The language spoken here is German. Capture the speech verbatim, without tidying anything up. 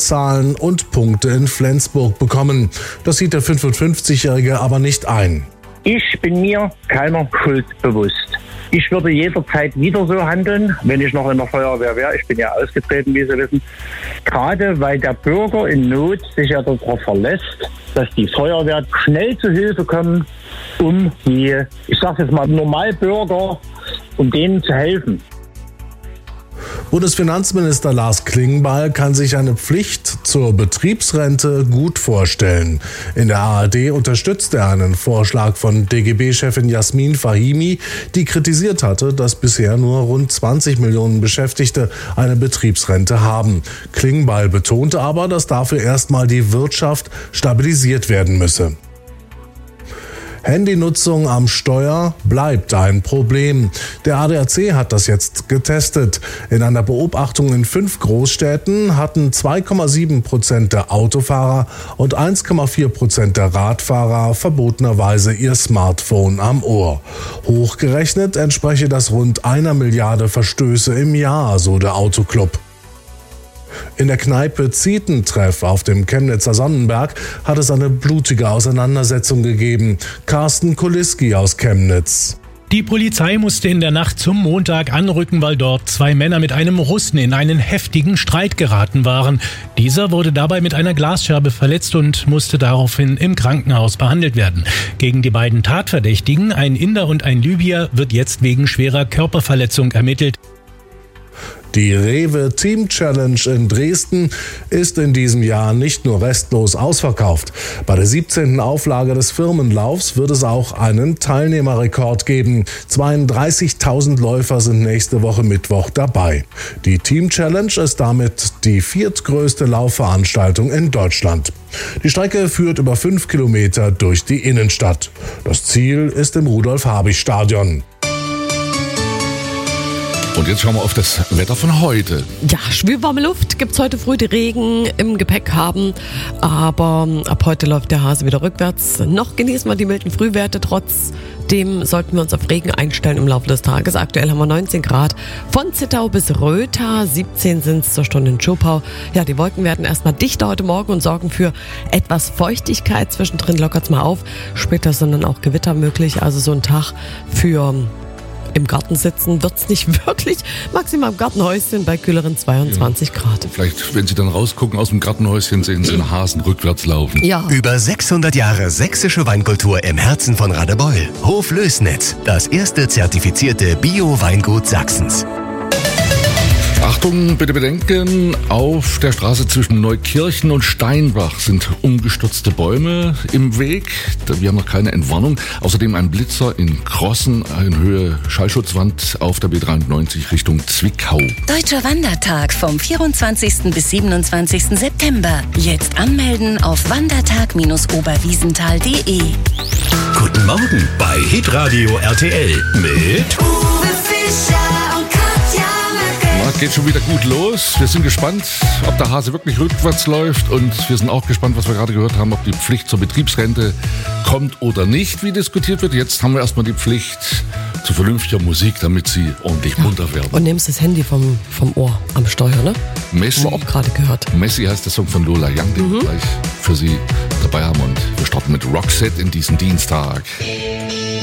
zahlen und Punkte in Flensburg bekommen. Das sieht der fünfundfünfzigjährige aber nicht ein. Ich bin mir keiner Schuld bewusst. Ich würde jederzeit wieder so handeln, wenn ich noch in der Feuerwehr wäre. Ich bin ja ausgetreten, wie Sie wissen. Gerade weil der Bürger in Not sich ja darauf verlässt, dass die Feuerwehr schnell zu Hilfe kommt, um die, ich sage jetzt mal, Normalbürger, um denen zu helfen. Bundesfinanzminister Lars Klingbeil kann sich eine Pflicht zur Betriebsrente gut vorstellen. In der A R D unterstützt er einen Vorschlag von D G B-Chefin Jasmin Fahimi, die kritisiert hatte, dass bisher nur rund zwanzig Millionen Beschäftigte eine Betriebsrente haben. Klingbeil betonte aber, dass dafür erstmal die Wirtschaft stabilisiert werden müsse. Handynutzung am Steuer bleibt ein Problem. Der A D A C hat das jetzt getestet. In einer Beobachtung in fünf Großstädten hatten zwei Komma sieben Prozent der Autofahrer und eins Komma vier Prozent der Radfahrer verbotenerweise ihr Smartphone am Ohr. Hochgerechnet entspreche das rund einer Milliarde Verstöße im Jahr, so der Autoclub. In der Kneipe Zietentreff auf dem Chemnitzer Sonnenberg hat es eine blutige Auseinandersetzung gegeben. Carsten Kuliski aus Chemnitz. Die Polizei musste in der Nacht zum Montag anrücken, weil dort zwei Männer mit einem Russen in einen heftigen Streit geraten waren. Dieser wurde dabei mit einer Glasscherbe verletzt und musste daraufhin im Krankenhaus behandelt werden. Gegen die beiden Tatverdächtigen, ein Inder und ein Libyer, wird jetzt wegen schwerer Körperverletzung ermittelt. Die Rewe Team Challenge in Dresden ist in diesem Jahr nicht nur restlos ausverkauft. Bei der siebzehnten Auflage des Firmenlaufs wird es auch einen Teilnehmerrekord geben. zweiunddreißigtausend Läufer sind nächste Woche Mittwoch dabei. Die Team Challenge ist damit die viertgrößte Laufveranstaltung in Deutschland. Die Strecke führt über fünf Kilometer durch die Innenstadt. Das Ziel ist im Rudolf-Habich-Stadion. Und jetzt schauen wir auf das Wetter von heute. Ja, schwülwarme Luft gibt's heute früh, die Regen im Gepäck haben. Aber ab heute läuft der Hase wieder rückwärts. Noch genießen wir die milden Frühwerte. Trotzdem sollten wir uns auf Regen einstellen im Laufe des Tages. Aktuell haben wir neunzehn Grad. Von Zittau bis Rötha, siebzehn sind es zur Stunde in Schopau. Ja, die Wolken werden erstmal dichter heute Morgen und sorgen für etwas Feuchtigkeit. Zwischendrin lockert's mal auf. Später sind dann auch Gewitter möglich. Also so ein Tag für im Garten sitzen wird's nicht wirklich. Maximal im Gartenhäuschen bei kühleren zweiundzwanzig ja. Grad. Vielleicht, wenn Sie dann rausgucken aus dem Gartenhäuschen, sehen Sie einen Hasen rückwärts laufen. Ja. Über sechshundert Jahre sächsische Weinkultur im Herzen von Radebeul. Hof Lößnitz, das erste zertifizierte Bio-Weingut Sachsens. Achtung, bitte bedenken, auf der Straße zwischen Neukirchen und Steinbach sind umgestürzte Bäume im Weg. Wir haben noch keine Entwarnung. Außerdem ein Blitzer in Crossen in Höhe Schallschutzwand auf der B dreiundneunzig Richtung Zwickau. Deutscher Wandertag vom vierundzwanzigsten bis siebenundzwanzigsten September. Jetzt anmelden auf wandertag Bindestrich oberwiesenthal punkt de. Guten Morgen bei Hitradio R T L mit Uwe Fischer und Katja Möcke. Geht schon wieder gut los. Wir sind gespannt, ob der Hase wirklich rückwärts läuft und wir sind auch gespannt, was wir gerade gehört haben, ob die Pflicht zur Betriebsrente kommt oder nicht, wie diskutiert wird. Jetzt haben wir erstmal die Pflicht zu vernünftiger Musik, damit sie ordentlich ja. munter werden. Und nimmst das Handy vom, vom Ohr am Steuer, ne? Messi, haben wir auch gerade gehört. Messi heißt der Song von Lola Young, den wir gleich für Sie dabei haben und wir starten mit Roxette in diesen Dienstag.